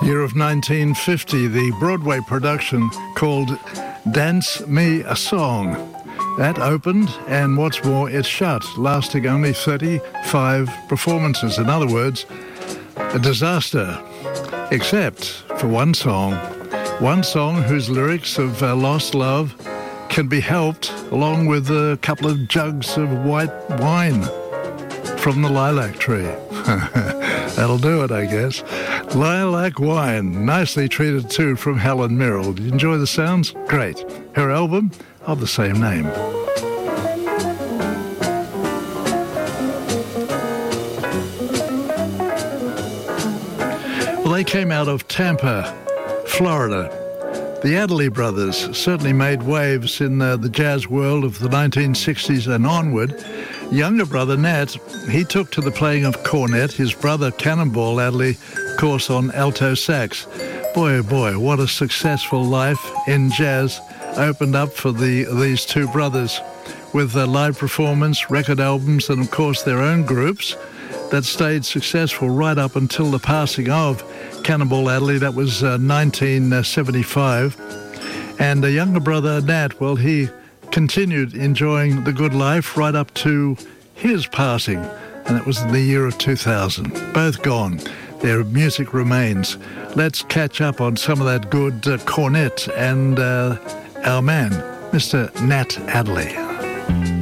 Year of 1950, the Broadway production called Dance Me a Song. That opened, and what's more, it shut, lasting only 35 performances. In other words, a disaster, except for one song whose lyrics of lost love can be helped, along with a couple of jugs of white wine from the lilac tree. That'll do it, I guess. Lilac Wine, nicely treated too, from Helen Mirren. Did you enjoy the sounds? Great. Her album of the same name. Well, they came out of Tampa, Florida. The Adderley brothers certainly made waves in the jazz world of the 1960s and onward. Younger brother Nat, he took to the playing of cornet. His brother Cannonball Adderley, of course, on alto sax. Boy, oh boy, what a successful life in jazz opened up for these two brothers, with live performance, record albums, and of course their own groups that stayed successful right up until the passing of Cannonball Adderley. That was 1975. And the younger brother Nat, well, he continued enjoying the good life right up to his passing, and that was in the year of 2000. Both gone. Their music remains. Let's catch up on some of that good cornet and our man, Mr. Nat Adderley.